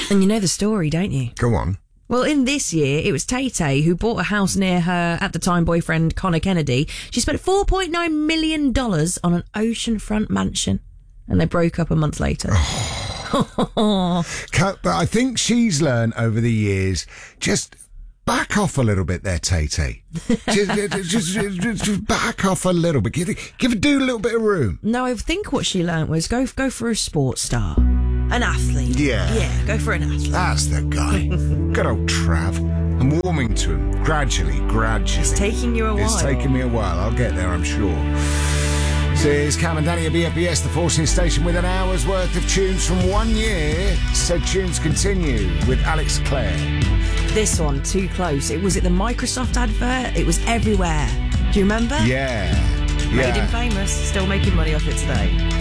And you know the story, don't you? Go on. Well, in this year, it was Tay-Tay who bought a house near her, at the time, boyfriend Connor Kennedy. She spent $4.9 million on an oceanfront mansion, and they broke up a month later. But I think she's learned over the years, just back off a little bit there, Tay-Tay. just back off a little bit. Give a dude a little bit of room. No, I think what she learnt was go for a sports star. An athlete. Yeah, go for an athlete. That's the guy. Good old Trav. I'm warming to him. Gradually. It's taking you a while. It's taking me a while. I'll get there, I'm sure. So here's Cam and Danny at BFBS, the Forcing Station, with an hour's worth of tunes from 1 year. So tunes continue with Alex Clare. This one, Too Close. It was at the Microsoft advert. It was everywhere. Do you remember? Yeah. Made him famous. Still making money off it today.